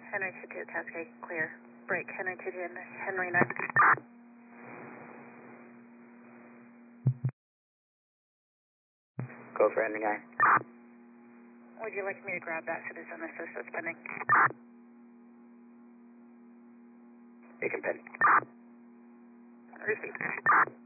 Henry 22, Cascade, clear. Break, Henry 22, Henry 9. Go for Henry 9. Would you like me to grab that citizen assist that's pending? You can pin. Received.